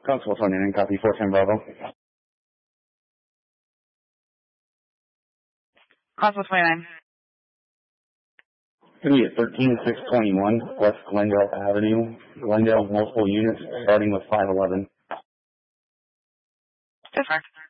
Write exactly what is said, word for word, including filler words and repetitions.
Constable twenty-nine, copy four ten Bravo. Constable twenty-nine. Going to be at thirteen six twenty-one West Glendale Avenue. Glendale, multiple units, starting with five eleven. District.